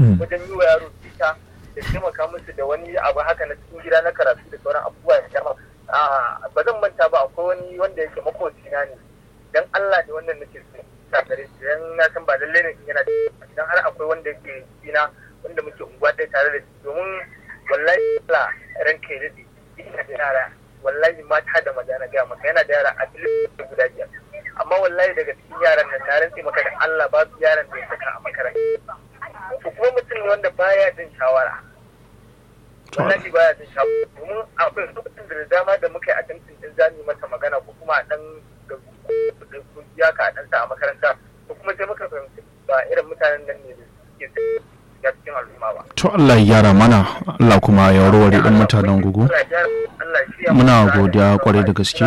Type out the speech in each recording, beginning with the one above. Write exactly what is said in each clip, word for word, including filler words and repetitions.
wajen yi wa yaro fita da taimaka musu da wani abu haka na cikin gida na karatu da sauran abubuwa da dama. Ba zan manta ba akwai wani wanda yake makocina ne dan Allah da wannan nake so ta gare shi dan na san ba lalle ne yana da idan har akwai wanda yake ina wanda muke unguwa ɗaya tare da shi domin wallahi Allah ranka ya dade ina da yara wallahi mata da maza na gaya maka yana da yara a cikin guda biyar amma wallahi daga cikin yaran nan na rantse maka da Allah babu yaran da ya saka a makaranta to kuma mutum ne wanda baya jin shawara wallahi baya jin shawara domin akwai lokacin da dama da muka yi a tantin din zani mata magana ko kuma a dan da ya ka dan sa a makaranta ko kuma sai muka fahimci ba irin mutanen nan ne da suke cikin al'umma ba. To Allah ya gyara mana, Allah kuma ya warware ɗin mutanen gugu. Muna godiya kwarai da gaske.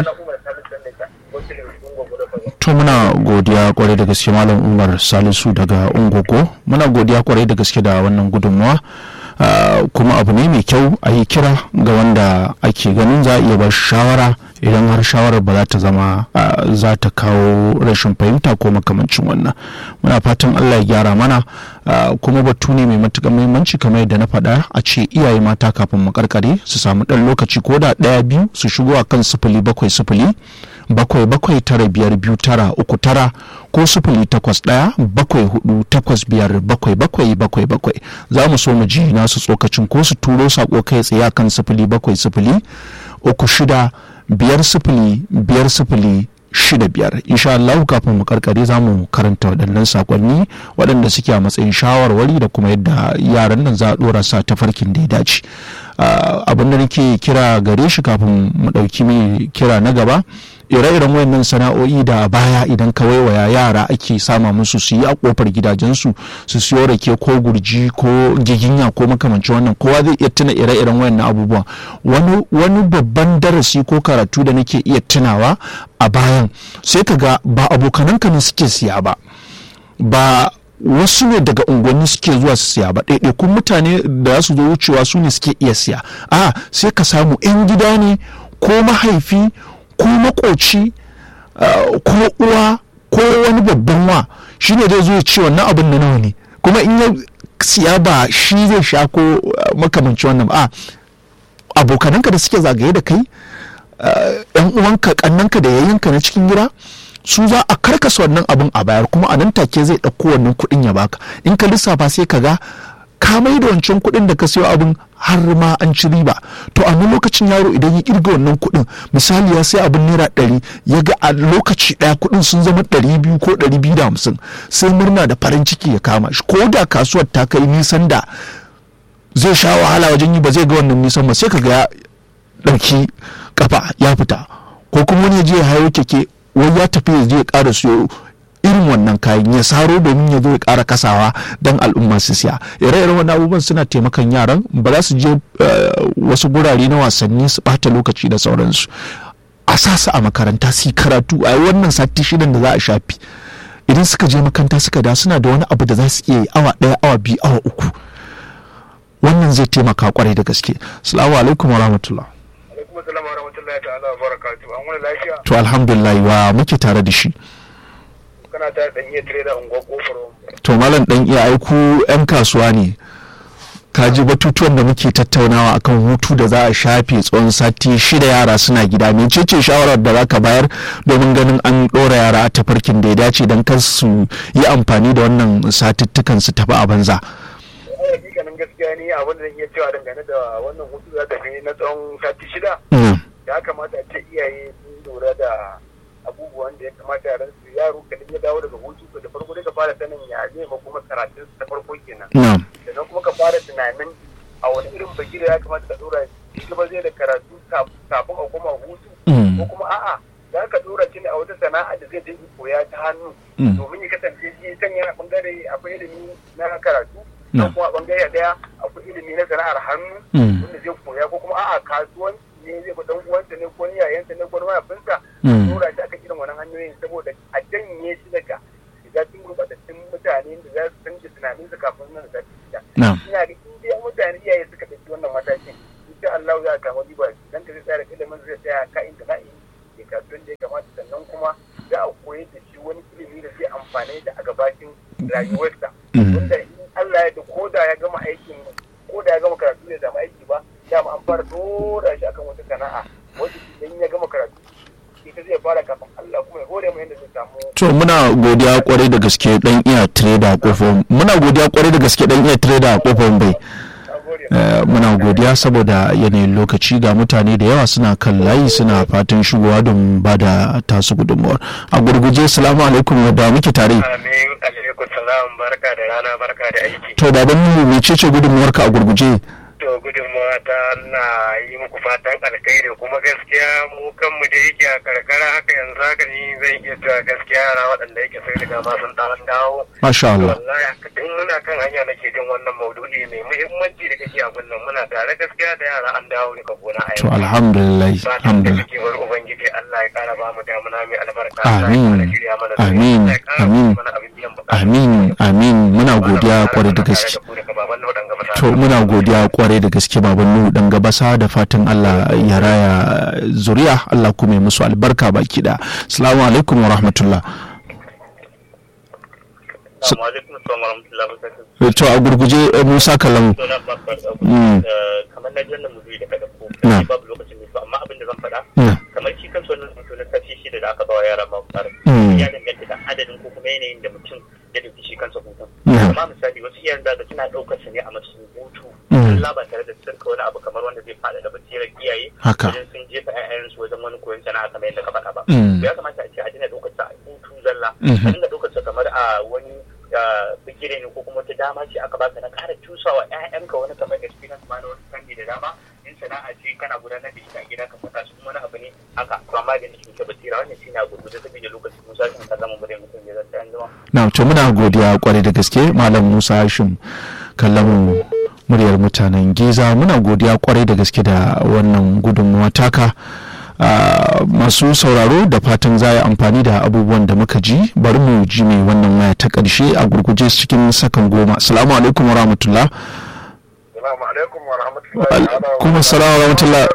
To muna godiya kwarai da gaske Malam Umar Salisu daga Ungogo. Muna godiya kwarai da gaske da wannan gudunmawa. Uh, kuma abu ne mai kyau a yi kira ga wanda ake ganin za a iya ba shawara idan har shawarar ba za ta zama uh, za ta kawo rashin fahimta ko makamancin wannan. Muna fatan Allah ya gyara mana uh, kuma batu ne mai matuƙar muhimmanci kamar yadda na faɗa a ce iyaye mata kafin mu karkare su samu ɗan lokaci ko da ɗaya biyu su shigo a kan sifili bakwai sifili bakwai bakwai tara biyar biyu tara uku tara ko sifili takwas ɗaya bakwai hudu takwas biyar bakwai bakwai bakwai bakwai. Za mu so mu ji nasu tsokacin ko su turo sako kai tsaye kan sifili bakwai sifili uku shida biyar sifili biyar sifili shida biyar. Insha Allah kafin mu karkare za mu karanta waɗannan sakonni waɗanda suke a matsayin shawarwari da kuma yadda yaran nan za a ɗora sa ta farkin da ya dace. Abin da nake kira gare shi kafin mu ɗauki mai kira na gaba, ire-iren wayannan sana'o'i da baya idan ka waiwaya yara ake sama musu su yi a kofar gidajensu su siyo rake ko gurji ko giginya ko makamancin wannan, kowa zai iya tuna ire-iren wayannan abubuwa. wani wani babban darasi ko karatu da nake iya tunawa a bayan, sai ka ga ba abokananka ne suke siya ba ba wasu ne daga unguwanni suke zuwa su siya ba, ɗaiɗaikun mutane da za su zo wucewa su ne suke iya siya. a sai ka samu 'yan gida ne ko mahaifi ko makoci uh, ko uwa ko wani babban wa shi ne zai zo ya ce wannan abin na nawa ne, kuma in ya siya ba shi zai sha ko uh, makamanci wannan a abokananka da suke zagaye da kai, yan uh, uwanka kannanka da yayyanka na cikin gida su za a karkasa wannan abin a bayar, kuma a nan take zai ɗauko wannan kuɗin ya baka. In ka lissafa sai ka ga ka mai da wancan kuɗin da ka siyo abin har ma an ci riba. To a nan lokacin yaro idan ya kirga wannan kuɗin, misali ya sai abin naira ɗari, ya ga a lokaci ɗaya kuɗin sun zama ɗari biyu ko ɗari biyu da hamsin, sai murna da farin ciki ya kama shi. Ko da kasuwar ta kai nisan da zai sha wahala wajen yi ba zai ga wannan nisan ba, sai ka ga ya ɗauki kafa ya fita, ko kuma wani ya je ya hayo keke wai ya tafi ya je ya ƙara siyo irin wannan kayan ya saro domin ya zo ya ƙara kasawa don al'umma su siya. Ire-iren wannan abubuwan suna taimakon yaran, ba za su je wasu gurare na wasanni su ɓata lokaci da sauransu. A sa su a makaranta su yi karatu a wannan sati shidan da za a shafi, idan suka je makaranta suka da suna da wani abu da za su iya yi awa ɗaya awa biyu awa uku. Wannan zai taimaka kwarai da gaske. Assalamu alaikum wa rahmatullah. To alhamdulillah, wa muke tare da shi. Kana ta dan iya trader unguwar kofar. To malam dan iya aiku yan kasuwa ne, ka ji batutuwan da muke tattaunawa akan hutu da za a shafe tsawon sati shida yara suna gida. Mecece shawarar da zaka bayar domin ganin an ɗora yara a tafarkin da ya dace don kar su yi amfani da wannan satuttukan su tafi a banza? Hakikanin gaskiya ni abin da zan iya cewa dangane da wannan hutu da ta na tsawon sati shida, ya kamata a ce iyaye sun lura da abubuwan da ya kamata yaran su yaro kadin ya dawo daga hutu da farko dai ka fara sanin ya ne ma kuma karatun ta farko kenan, sannan kuma ka fara tunanin a wani irin bagire ya kamata ka dora shi ba zai da karatu kafin a koma hutu, ko kuma a'a za ka dora shi ne a wata sana'a da zai dinga koya ta hannu domin ya kasance shi can yana bangare akwai ilimi na karatu, ko kuma bangare daya akwai ilimi na sana'ar hannu wanda zai koya, ko kuma a'a kasuwanci ne zai dan uwansa ne ko ni yayansa ne ko mahaifinsa, dora shi akan irin wannan hanyoyin saboda a janye shi daga shiga cikin gurbatattun mutane da za su canza tunanin su kafin nan da shiga. Ina ga indiya mutane iyaye suka ɗauki wannan matakin, insha Allah za a kama riba dan ka zai tsara ilimin zai tsaya ka inda za a yi ya kasuwan da ya kamata, sannan kuma za a koyar da shi wani ilimi da zai amfane da a gabashin rayuwarsa, wanda in Allah ya da ko da ya gama aikin ko da ya gama karatu bai samu aiki ba dama an fara dora shi akan wata sana'a wanda idan ya gama karatu ita zai fara kafin Allah kuma ya hore mu yadda zai samu. To muna godiya kwarai da gaske dan iya trader a kofar muna godiya kwarai da gaske dan iya trader a kofar bai. Muna godiya saboda yanayin lokaci ga mutane da yawa suna kan layi suna fatan shigowa don ba da tasu gudunmuwar. A gurguje salamu alaikum wadda muke tare. Amin alaikum salam barka da rana barka da aiki. To baban mu mecece gudunmuwarka a gurguje? To gudunmawa ta na yi muku fatan alkhairi kuma gaskiya mu kanmu da yake a karkara haka yanzu haka ni zan iya cewa gaskiya yara waɗanda yake sai daga ma sun ɗan dawo. Masha Allah. Wallahi tun muna kan hanya nake jin wannan maudu'i mai muhimmanci da kake abin nan muna tare gaskiya da yara an dawo daga gona a To alhamdulillah. Alhamdulillah. Wani ubangiji Allah ya kara ba mu damuna mai albarka. Amin. Amin. Amin. Amin. Amin. Muna godiya kwarai da gaske. To muna godiya kwarai da gaske baban Nuhu dan gabasa da fatan Allah ya raya zuriya Allah kuma ya musu albarka baki da. Assalamu alaikum wa rahmatullah. Assalamu alaikum wa rahmatullah. To a gurguje Musa Kalamu. Kamar na janna mu da kada ko babu lokacin ne amma abin da zan faɗa kamar shi kansa wannan mutum na kashi shi da aka ba wa yara ba fara ya danganta da adadin ko kuma yanayin da mutum ya dauki shi kansa hutun amma misali wasu iyayen da suna daukar sa ne a matsayin hutu Allah ba tare da sirka wani abu kamar wanda zai fada da basirar iyaye idan sun jefa ƴaƴansu wajen wani koyon sana'a kamar yadda ka faɗa ba ya kamata a ce a dina daukar sa a hutu zalla a dinga daukar sa kamar a wani bigire ne ko kuma wata dama ce aka baka na ƙara tusawa ƴaƴanka wani kamar experience ma na wani fanni da dama in sana'a ce kana gudanar da ita a gida ka saka su kuma wani abu ne haka to amma da nake basira wannan shine a gurgurde saboda lokacin Musa shin ka zama bare mutum ya zanta an zama na to muna godiya kwarai da gaske malam Musa Hashim kallamu muryar mutanen Giza muna godiya kwarai da gaske da wannan gudunmuwa taka. Uh, masu sauraro da fatan za a yi amfani da abubuwan da muka ji bari mu ji mai wannan waya ta ƙarshe a gurguje cikin sakan goma. Assalamu alaikum wa rahmatullah. Assalamu alaikum wa rahmatullah. Kuma assalamu wa rahmatullah.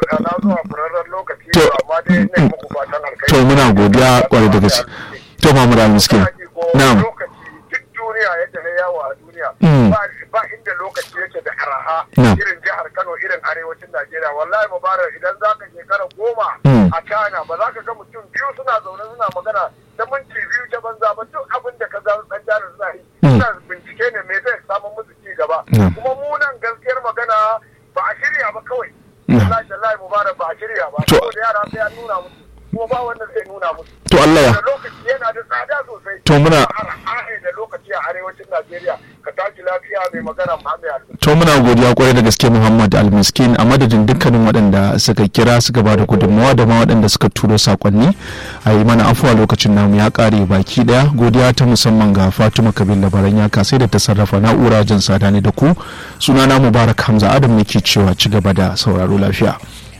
To to muna godiya kwarai da gaske. To Mahmud Al-Miskin. Na'am. Duniya yadda na yawo a duniya ba inda lokaci yake da araha irin jihar Kano irin arewacin Najeriya wallahi mubarak idan za ka shekara goma a China ba za ka ga mutum biyu suna zaune suna magana da minti biyu ta banza ba duk abin da ka ga dan jihar suna yi suna bincike ne me zai samu musu ci gaba kuma mu nan gaskiyar magana ba a shirya ba kawai wallahi wallahi mubarak ba a shirya ba saboda yara sai an nuna musu kuma ba wanda zai nuna musu to Allah ya lokaci yana da tsada sosai to muna da lokaci a arewacin Najeriya ka tashi lafiya mai magana Muhammad to muna godiya kwarai da gaske Muhammad Al-Miskin a madadin dukkanin waɗanda suka kira suka bada gudunmawa da ma waɗanda suka turo sakonni a yi mana afuwa lokacin namu ya ƙare baki ɗaya godiya ta musamman ga Fatima Kabila Baran ya kasai da ta sarrafa na'ura jin sada ne da ku sunana Mubarak Hamza Adam nake cewa ci gaba da sauraro lafiya.